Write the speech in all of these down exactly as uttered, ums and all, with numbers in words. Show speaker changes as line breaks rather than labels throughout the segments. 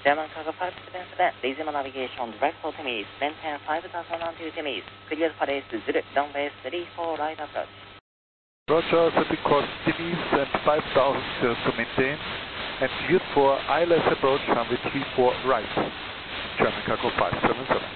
German Cargo five seven seven, resume navigation direct for Temis, maintain five thousand until Temis, clear for race Zulu, runway three four right approach.
Roger, setting course Temis and five thousand to, to maintain, and cleared for I L S approach runway three four right, German Cargo five seven seven.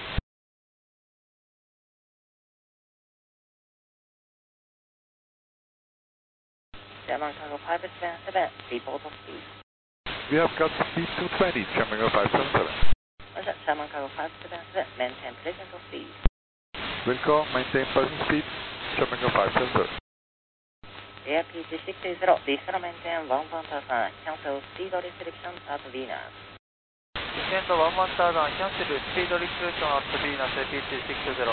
German Cargo five seven seven, report of speed.
We have got speed two twenty, German Cargo five seven seven.
Roger, German Cargo five seven seven, maintain present speed.
Wilco, maintain present speed, German Cargo five seven seven.
Airspeed six zero, descend maintain one one thousand, cancel speed restriction at Venus.
Descend one one thousand, cancel speed restriction at Venus, Airspeed six zero.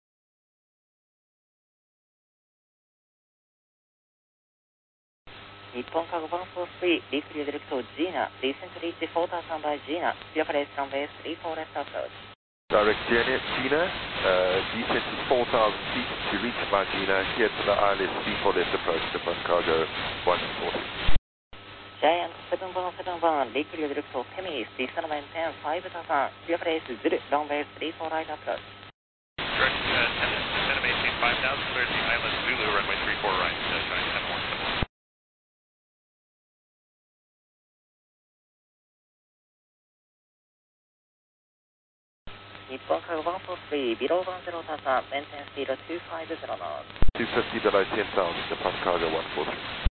Nippon Cargo one four three, decrease direct to Gina, descent reach four thousand by Gina, clear for race runway three four left approach.
Direct Gina, Gina uh, descent is four thousand feet to reach Margina, here to the I L S three four left approach, Japan Cargo one four three.
Giant seven one seven one, decrease direct to Temis, descent maintain five thousand, clear for race Zulu, runway three four right approach.
Direct uh, descent maintain five thousand, clear the I L S Zulu, runway three four right, uh, Giant seven one seven.
Nippon Cargo one four three, below one zero thousand, maintain speed two five zero knots.
two fifty below ten thousand, Japan Cargo one four three.